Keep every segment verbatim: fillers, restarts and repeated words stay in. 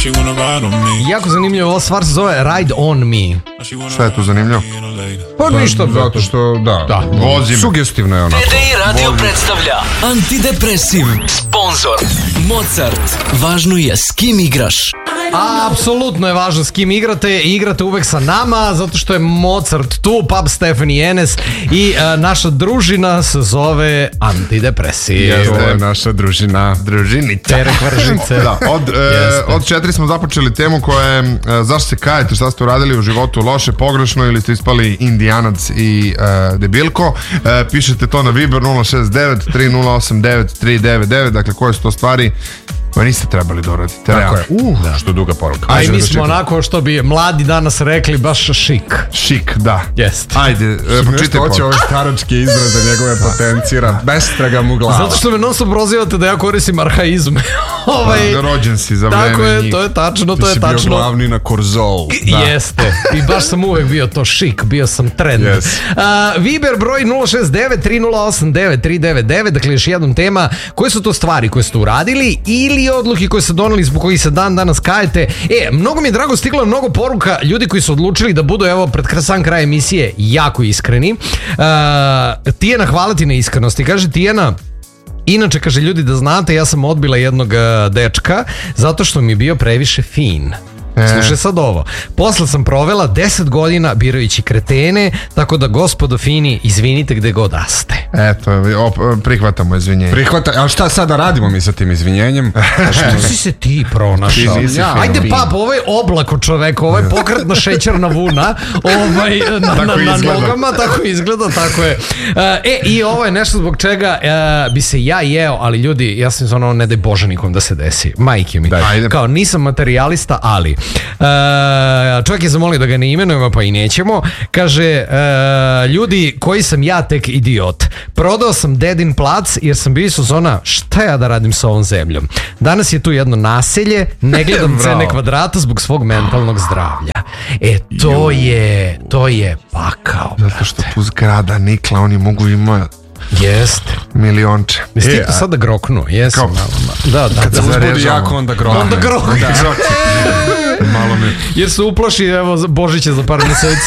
Jako zanimljivo, ova stvar se zove Ride On Me. Šta je tu zanimljivo? Pa ništa, zato što, da, da. Vozim. Sugestivno je onako. T D I Radio predstavlja Antidepresiv. Sponzor Mozart. Važno je s kim igraš. Apsolutno je važno s kim igrate. Igrate uvek sa nama, zato što je Mozart tu, Pub Stephanie Enes i uh, naša družina se zove Antidepresiv. Jeste, je naša družina. Družinica. Terek Vržice. Da, od, e, od četiri smo započeli temu koja je e, zašto se kajete, šta ste uradili u životu loše, pogrešno ili ste ispali indijanac i e, debilko. E, pišete to na Viber nula šest devet tri nula osam devet tri devet devet, dakle koje su to stvari koje niste trebali da uradite. Tako je, uh, da. Što duga poruka. A i mi smo onako, što bi mladi danas rekli, baš šik. Šik, da. Jest. Ajde, e, pročitaj poruku. Hoće ove staračke izraze njegove potencira, bestraga mu glava. Zato što me non stop prozivate da ja koristim arhaizme. ovaj, da, rođen si za vreme njih. Tako je, to je tačno, to je tačno. Ti si bio glavni na Korzou. Da. Jeste. I baš sam uvek bio to šik, bio sam trend. Yes. Uh, Viber broj nula šest devet tri nula osam devet tri devet devet, dakle još jednom tema, koje su to stvari koje ste uradili ili odluke koje ste doneli zbog kojih se dan danas kajete. E, mnogo mi je drago, stiglo je mnogo poruka ljudi koji su odlučili da budu, evo, pred sam kraj emisije jako iskreni. Uh, Tijena, hvala ti na iskrenosti. Kaže Tijena, inače, kaže, ljudi da znate, ja sam odbila jednog uh, dečka zato što mi je bio previše fin. E. Slušaj sad ovo. Posle sam provela deset godina birajući kretene, tako da, gospodo fini, izvinite gde god raste. Eto, op, prihvatamo izvinjenje. Prihvata, a šta sada radimo mi sa tim izvinjenjem? Što si se ti pronašao? Ti ja, ajde pap, ovo je oblako čoveka, ovo je pokretna šećerna vuna, ovaj, na, na, na nogama, tako izgleda, tako je. E, i ovo je nešto zbog čega uh, bi se ja jeo, ali ljudi, ja sam ono, ne daj Bože nikom da se desi. Majke mi. Daj. Kao, nisam materijalista, ali Uh, čovjek je zamolio da ga ne imenujemo, pa i nećemo. Kaže, uh, ljudi, koji sam ja tek idiot. Prodao sam dedin plac jer sam bio iz zona, šta ja da radim sa ovom zemljom. Danas je tu jedno naselje, ne gledam cene kvadrata zbog svog mentalnog zdravlja. E, to je, to je pakao, brate. Zato što tu zgrada nikla, oni mogu ima Jeste. milionče. Jeste ti to sad da groknu? Jesam. Kao, da, da. Kad se uzbudi jako, onda grokne. Onda grokne. Da. Malo mi. Jer se uplaši, evo, Božića za par mjeseci.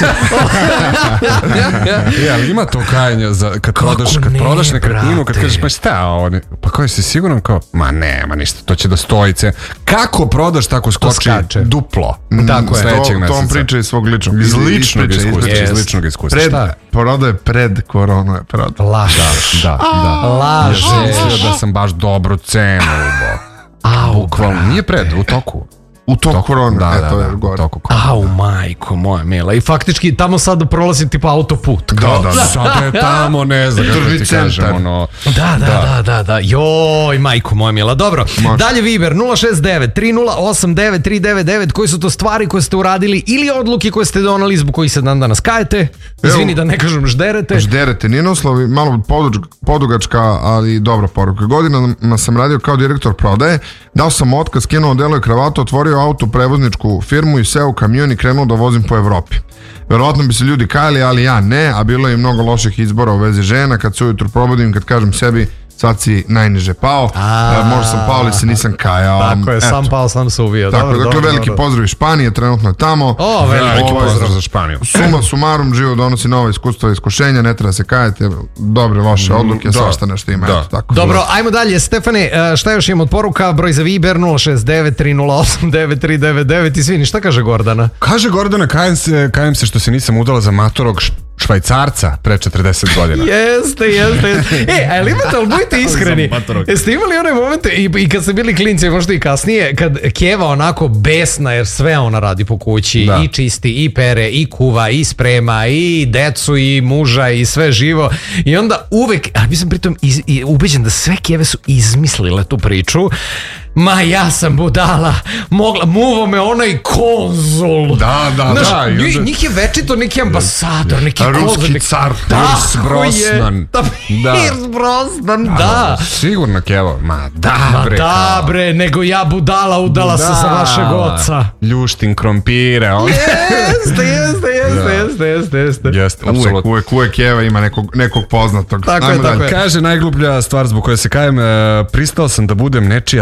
Je, ali ima to kajanje za, kad Kako prodaš, kad ne, prodaš nekretninu, kad brate? kažeš pa šta oni, pa koji si siguran kao, ma nema ništa, to će da stoji cena. Kako prodaš tako skoči skače. duplo? Tako je. Sledećeg To, meseca. to on priča iz svog ličnog Iz ličnog ispriča, iskustva, ispriča. iz ličnog iskustva. Pred, Šta? prodaje pred koronu je prodao. Lažeš. Da, da. Lažeš. Ja sam mislio da sam baš dobru cenu ubo. Au, Bukvalno, nije pred, u toku. U toku koronu, da, eto da, je da, gore. u toku koronu. Au, majko moja mila. I faktički tamo sad prolazi tipa autoput. Kao. Da, da, da. Sada je tamo, ne znam kako Tržni ti centar. kažem, ono... Da, da, da, da, da. Joj, majko moja mila. Dobro, Može. dalje Viber nula šest devet tri nula osam devet tri devet devet. Koji su to stvari koje ste uradili ili odluke koje ste doneli zbog kojih se dan danas kajete? Izvini da ne kažem žderete. Žderete, nije naslovi, malo poduč, podugačka, ali dobra poruka. Godinama sam radio kao direktor prodaje, dao sam otkaz, skinuo delo i kravatu, otvorio auto prevozničku firmu i seo u kamion i krenuo da vozim po Evropi. Verovatno bi se ljudi kajali, ali ja ne, a bilo je i mnogo loših izbora u vezi žena. Kad se ujutru probudim, kad kažem sebi sad si najniže pao, A, možda sam pao, ali se nisam kajao. Tako je, Eto. sam pao, sam se uvio. Tako, Dobro, dakle, dobro, veliki dobro. pozdrav iz Španije, trenutno je tamo. O, veliki Ovaj, pozdrav za Španiju. Suma sumarum, život donosi nova iskustva i iskušenja, ne treba se kajati, dobre, loše odluke, da. svašta nešto ima. Da. Eto, tako. Dobro, ajmo dalje. Stefane, šta još imamo od poruka? Broj za Viber nula šest devet tri nula osam devet tri devet devet. Izvini, šta kaže Gordana? Kaže Gordana, kajem se, kajem se što se nisam udala za matorog š- Švajcarca pre četrdeset godina. Jeste, jeste, jeste. E, ali imate, ali budite iskreni. Jeste imali one momente i, i kad ste bili klinci, možda i kasnije, kad Keva onako besna, jer sve ona radi po kući, Da. i čisti, i pere, i kuva, i sprema, i decu, i muža, i sve živo. I onda uvek, a mi sam pritom iz, i, ubeđen da sve Keve su izmislile tu priču. Ma ja sam budala, mogla, muvo me onaj konzul. Da, da, Znaš, da, i njih, onda- njih je večito neki ambasador, neki A ruski konzul, neki- car, Pirs Brosnan. Da, Da. Pirs Brosnan, da. Sigurno, Kevo. Ma da, Ma bre. da, bre, nego ja budala udala se sa vašeg oca. Ljuštin krompire. On... Jeste, jeste, jeste, jeste, jeste, jeste. Jeste, Uvek, apsolutno. uvek, uvek Eva ima nekog, nekog poznatog. Tako je, Ajmo tako dalje. je. Kaže, najgluplja stvar zbog koje se kajem, e, pristao sam da budem nečija tajna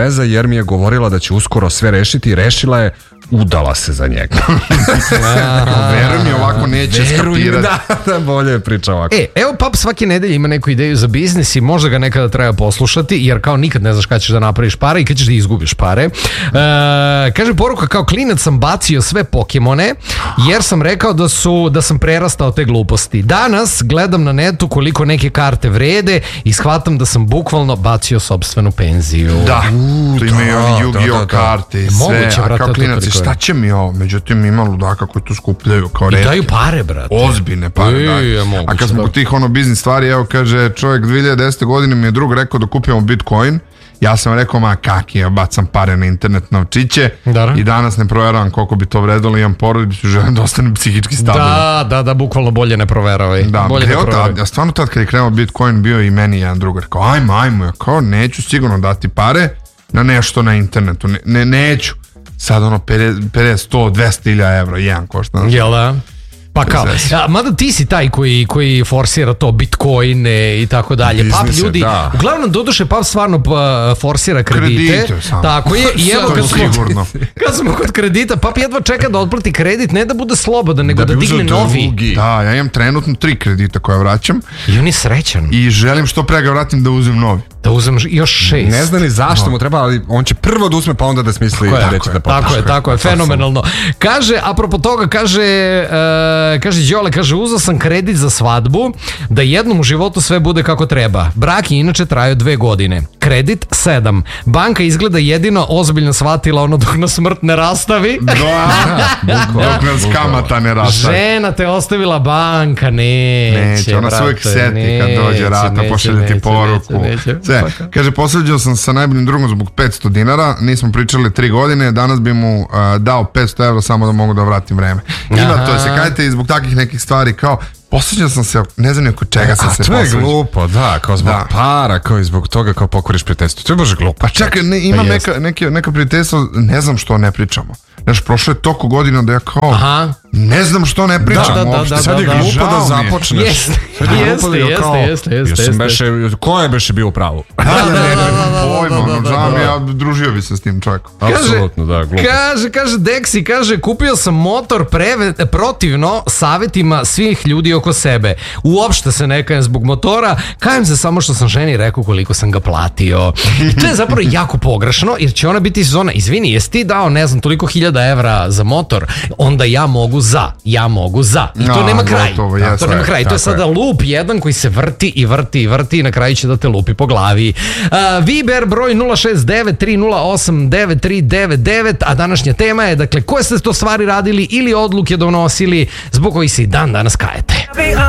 veza jer mi je govorila da će uskoro sve rešiti i rešila je, udala se za njega. Veruj mi, ovako neće skapirati. Da, da, bolje je priča ovako. E, evo Pap svake nedelje ima neku ideju za biznis i možda ga nekada treba poslušati, jer kao nikad ne znaš kada ćeš da napraviš pare i kada ćeš da izgubiš pare. E, kaže poruka, kao klinac sam bacio sve Pokemone, jer sam rekao da su da sam prerastao te gluposti. Danas gledam na netu koliko neke karte vrede i shvatam da sam bukvalno bacio sopstvenu penziju. Da, to imaju ovi Yu-Gi-Oh karte i sve, Moguće, a brate, kao to klinac, koliko je. šta će mi ovo? Međutim, ima ludaka koji tu skupljaju kao I retke. daju pare, brate. Ozbiljne pare Ej, daju. je moguće, A kad smo da. kod tih ono biznis stvari, evo kaže čovjek dve hiljade desete godine mi je drug rekao da kupimo Bitcoin. Ja sam rekao, ma kaki, ja bacam pare na internet novčiće Da. i danas ne proveravam koliko bi to vredilo, imam porodicu, želim da ostanem psihički stabilan. Da, da, da, bukvalno bolje ne proveravaj. Da, bolje ne evo proveravaj. tad, ja stvarno tad kad je krenuo Bitcoin bio i meni jedan drugar, kao ajmo, ajmo, ja kao neću sigurno dati pare na nešto na internetu, ne, ne neću. Sad ono pedeset, sto, dvesta hiljada evra, jedan košta. Jel da? Pa kao, Bez a, mada ti si taj koji, koji forsira to bitcoine i tako dalje. Pap Biznise, ljudi, da. uglavnom doduše Pap stvarno pa, forsira kredite. Kredite samo. Tako je. I evo To kad je smo, sigurno. kad smo kod kredita, Pap jedva čeka da otplati kredit, ne da bude slobodan, nego da, bi uzeo digne novi. drugi. Da, ja imam trenutno tri kredita koje vraćam I on je srećan. i želim što pre ga vratim da uzem novi. Da uzem još šest. Ne zna ni zašto mu treba, ali on će prvo da uzme, pa onda da smisli Tako je, gde će da tako potroši. je, tako je, fenomenalno. Kaže, apropo toga, kaže, e, kaže Đole, kaže, uzeo sam kredit za svadbu, da jednom u životu sve bude kako treba. Brak je inače trajao dve godine. Kredit sedam. Banka izgleda jedino ozbiljno shvatila ono dok nas smrt ne rastavi. Da, dok nas kamata ne rastavi. Žena te ostavila, banka neće. Neće, ona se uvijek brate, seti kad dođe neće, rata, neće, pošalje ti neće, poruku. neće, neće. Sve. Kaže, posveđao sam sa najboljim drugom zbog petsto dinara, nismo pričali tri godine, danas bi mu uh, dao petsto evra samo da mogu da vratim vreme. Ima to, se kajte i zbog takvih nekih stvari kao, posveđao sam se, ne znam ni oko čega sam A se to je posveđao. glupo, da, kao zbog Da. para, kao i zbog toga kao pokoriš prijateljstvo. To je baš glupo. Pa čekaj, ne, ima Pa neka, neke, neka prijateljstva, ne znam što ne pričamo. Znaš, prošlo je toliko godina da ja kao, Aha. ne znam što ne pričam Da, da, da, uopšte. da, Sad je da, glupo žao da mi je. započneš. Jeste, Sad je jeste, glupo da je jeste, kao, jeste, jeste, jesam jeste. beše, ko je beše bio u pravu? Da, da, da, da, pojma, da, da, ono, da, žao mi, da. ja družio bi se s tim čovjekom. Apsolutno, da, glupo. Kaže, kaže Dexi, kaže, kupio sam motor preve, protivno savjetima svih ljudi oko sebe. Uopšte se ne kajem zbog motora, kajem se samo što sam ženi rekao koliko sam ga platio. I to je zapravo jako pogrešno, jer će ona biti sezona, izvini, jesi ti dao, ne znam, toliko hiljada evra za motor, onda ja mogu za, ja mogu za. I to A, nema kraj. gotovo, to jeste, nema kraj. To je tako sada je. lup jedan koji se vrti i vrti i vrti i na kraju će da te lupi po glavi. Uh, Viber broj nula šest devet tri nula osam devet tri devet devet, a današnja tema je, dakle, koje ste to stvari radili ili odluke donosili zbog koji se i dan danas kajete.